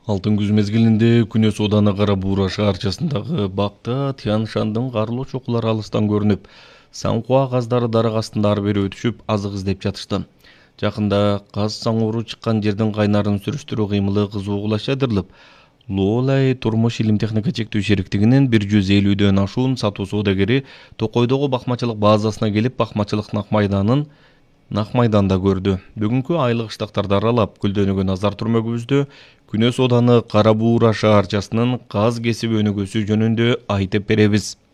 Алтын күз мезгилинде Күнөс Ооданы Кара Буура шаарчасындагы бакта Тянь Шандын карлуу чокулары алыстан көрүнүп, саңкуа каздары дарак астында ары бери өтүшүп азык издеп жатышты. Жакында каз саңууру чыккан жердин кайнарын сүрүштүрүү кыймылы кызуугулашадырылып, Лоолай турмуш илим техника чектөө шериктигинин 150дөн ашуун сатуу соодагери Токойдогу бакмачылык базасына келип, бакмачылык нак майданда көрдү. Бүгүнкү айлык ыштактарды аралап, гүлдөнүүгө назар турмөгүбүздө Күнөс Ооданы Кара Буура шаарчасынын каз кесип өнүгүүсү жөнүндө айтып беребиз.